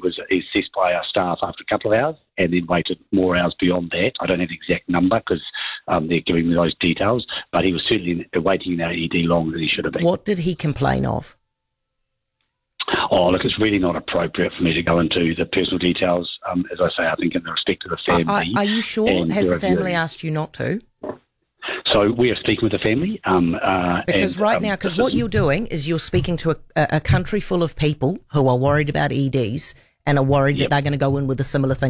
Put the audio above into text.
was assessed by our staff after a couple of hours and then waited more hours beyond that. I don't have the exact number because they're giving me those details, but he was certainly waiting in our ED longer than he should have been. What did he complain of? Oh, look, it's really not appropriate for me to go into the personal details. As I say, I think in the respect of the family. Are you sure? Has the family asked you not to? So we are speaking with the family. Because now, what you're doing is you're speaking to a country full of people who are worried about EDs and are worried that they're going to go in with a similar thing